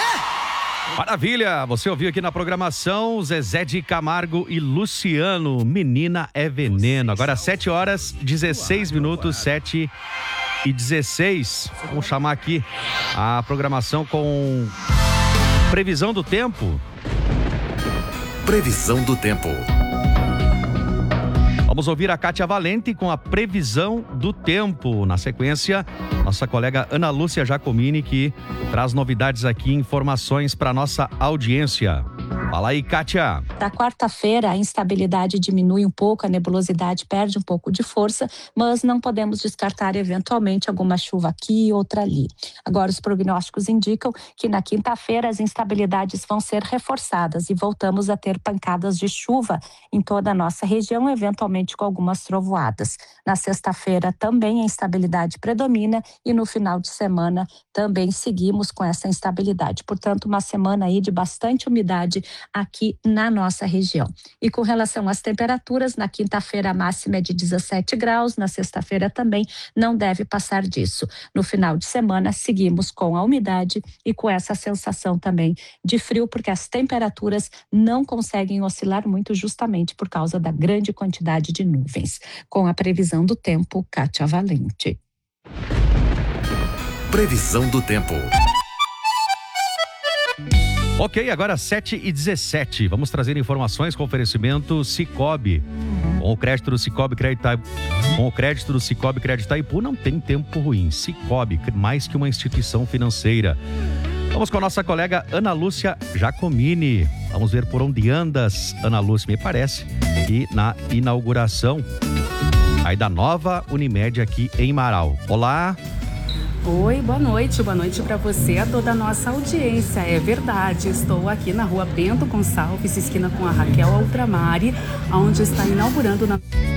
Maravilha, você ouviu aqui na programação Zezé de Camargo e Luciano, Menina é Veneno. Agora 7 horas, 16 minutos, 7h16. Vamos chamar aqui a programação com previsão do tempo. Previsão do tempo. Vamos ouvir a Kátia Valente com a previsão do tempo. Na sequência, nossa colega Ana Lúcia Giacomini, que traz novidades aqui, informações para nossa audiência. Fala aí, Kátia. Da quarta-feira, a instabilidade diminui um pouco, a nebulosidade perde um pouco de força, mas não podemos descartar eventualmente alguma chuva aqui e outra ali. Agora, os prognósticos indicam que na quinta-feira as instabilidades vão ser reforçadas e voltamos a ter pancadas de chuva em toda a nossa região, eventualmente com algumas trovoadas. Na sexta-feira também a instabilidade predomina e no final de semana também seguimos com essa instabilidade. Portanto, uma semana aí de bastante umidade aqui na nossa região. E com relação às temperaturas, na quinta-feira a máxima é de 17 graus, na sexta-feira também não deve passar disso. No final de semana seguimos com a umidade e com essa sensação também de frio, porque as temperaturas não conseguem oscilar muito justamente por causa da grande quantidade de nuvens. Com a previsão do tempo, Kátia Valente. Previsão do tempo. Ok, agora 7h17. Vamos trazer informações com oferecimento Sicoob. Com o crédito do Sicoob Crédito Itaipu não tem tempo ruim. Sicoob, mais que uma instituição financeira. Vamos com a nossa colega Ana Lúcia Giacomini. Vamos ver por onde andas, Ana Lúcia, me parece, e na inauguração aí da nova Unimed aqui em Marau. Olá. Oi, boa noite para você e a toda a nossa audiência. É verdade, estou aqui na rua Bento Gonçalves, esquina com a Raquel Altramari, onde está inaugurando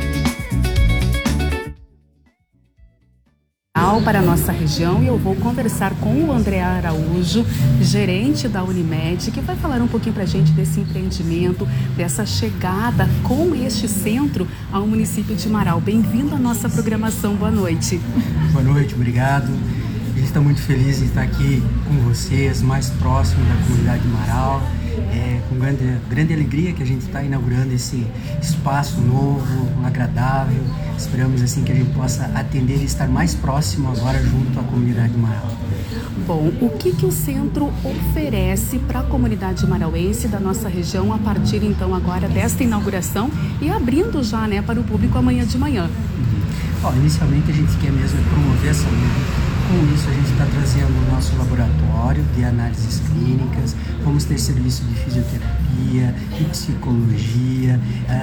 para a nossa região, e eu vou conversar com o André Araújo, gerente da Unimed, que vai falar um pouquinho para a gente desse empreendimento, dessa chegada com este centro ao município de Marau. Bem-vindo à nossa programação, boa noite. Boa noite, obrigado. A gente está muito feliz de estar aqui com vocês, mais próximo da comunidade de Marau. Com grande alegria que a gente está inaugurando esse espaço novo, agradável. Esperamos assim que a gente possa atender e estar mais próximo agora junto à comunidade de Marau. Bom, o que o centro oferece para a comunidade marauense da nossa região a partir então agora desta inauguração e abrindo já, né, para o público amanhã de manhã? Inicialmente a gente quer mesmo promover a saúde. Com isso, a gente está trazendo o nosso laboratório de análises clínicas, vamos ter serviço de fisioterapia, de psicologia.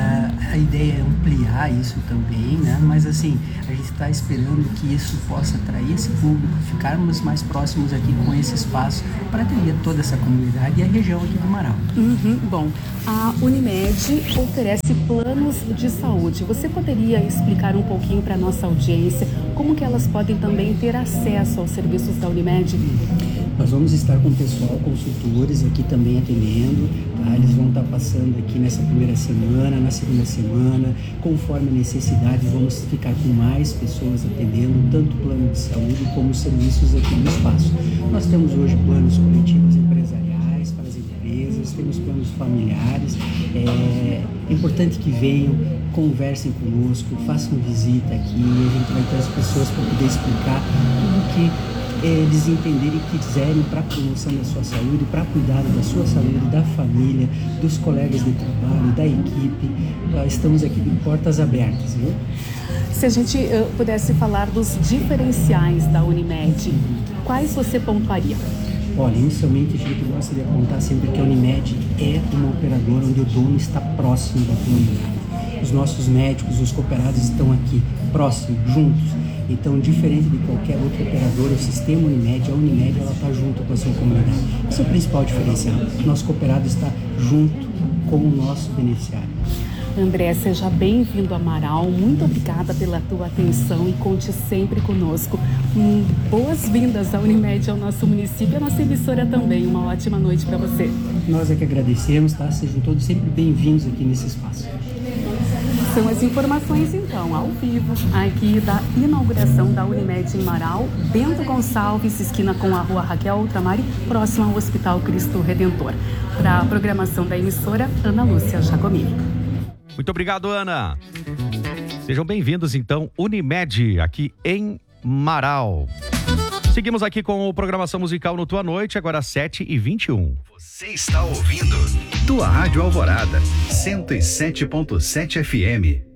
A ideia é ampliar isso também, né? Mas assim, a gente está esperando que isso possa atrair esse público, ficarmos mais próximos aqui com esse espaço para atender toda essa comunidade e a região aqui do Marau. Bom, a Unimed oferece planos de saúde. Você poderia explicar um pouquinho para a nossa audiência como que elas podem também ter acesso aos serviços da Unimed? Nós vamos estar com o pessoal, consultores aqui também atendendo, tá? Eles vão estar passando aqui nessa primeira semana, na segunda semana, conforme a necessidade, vamos ficar com mais pessoas atendendo, tanto plano de saúde como serviços aqui no espaço. Nós temos hoje planos coletivos empresariais para as empresas, temos planos familiares. É importante que venham, conversem conosco, façam visita aqui, a gente vai ter as pessoas para poder explicar tudo que eles entenderem e quiserem para a promoção da sua saúde, para cuidar da sua saúde, da família, dos colegas de trabalho, da equipe. Estamos aqui de portas abertas, viu? Se a gente pudesse falar dos diferenciais da Unimed, quais você pontuaria? Olha, inicialmente a gente gosta de apontar sempre que a Unimed é uma operadora onde o dono está próximo da comunidade. Os nossos médicos, os cooperados estão aqui, próximos, juntos. Então, diferente de qualquer outro operador, o sistema Unimed, a Unimed, ela está junto com a sua comunidade. Esse é o principal diferencial. Nosso cooperado está junto com o nosso beneficiário. André, seja bem-vindo a Marau. Muito obrigada pela tua atenção e conte sempre conosco. Boas-vindas à Unimed, ao nosso município e à nossa emissora também. Uma ótima noite para você. Nós é que agradecemos, tá? Sejam todos sempre bem-vindos aqui nesse espaço. São as informações, então, ao vivo, aqui da inauguração da Unimed em Marau, Bento Gonçalves, esquina com a Rua Raquel Ultramar, próximo ao Hospital Cristo Redentor. Para a programação da emissora, Ana Lúcia Jacomini. Muito obrigado, Ana. Sejam bem-vindos, então, Unimed, aqui em Marau. Seguimos aqui com a programação musical no Tua Noite, agora 7h21. Você está ouvindo Tua Rádio Alvorada, 107.7 FM.